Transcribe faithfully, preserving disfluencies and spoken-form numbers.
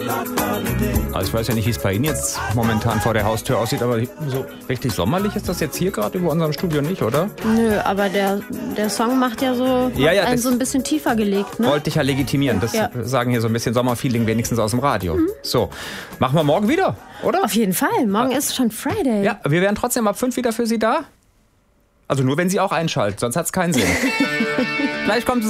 Also ich weiß ja nicht, wie es bei Ihnen jetzt momentan vor der Haustür aussieht, aber so richtig sommerlich ist das jetzt hier gerade über unserem Studio nicht, oder? Nö, aber der, der Song macht ja so, ja, ja, einen so ein bisschen tiefer gelegt, ne? Wollte ich ja legitimieren. Das ja. sagen hier so ein bisschen Sommerfeeling wenigstens aus dem Radio. Mhm. So, machen wir morgen wieder, oder? Auf jeden Fall. Morgen ja. ist schon Friday. Ja, wir wären trotzdem ab fünf wieder für Sie da. Also nur, wenn Sie auch einschalten, sonst hat es keinen Sinn. Gleich kommt